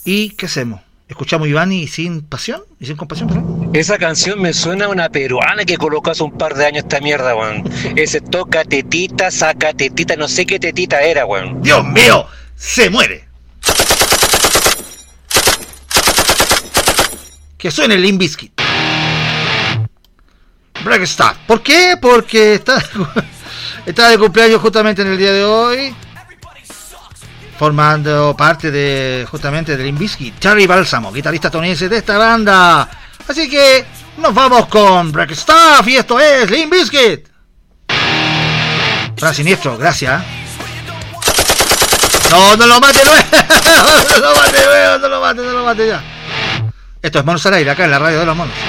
¿Y qué hacemos? ¿Escuchamos Ivani sin pasión? ¿Y sin compasión, perdón? Esa canción me suena a una peruana que colocó hace un par de años esta mierda, weón. Ese toca tetita, saca tetita, no sé qué tetita era, weón. ¡Dios mío! ¡Se muere! Que suene el Limp Bizkit. Black Star. ¿Por qué? Porque está de cumpleaños justamente en el día de hoy. Formando parte de justamente del Limp Bizkit, Charlie Balsamo, guitarrista estadounidense de esta banda. Así que nos vamos con Black Stuff y esto es Limp Bizkit. Fran Siniestro, gracias. No lo mate, no lo mate ya. Esto es Monos al Aire, acá en la radio de los monos.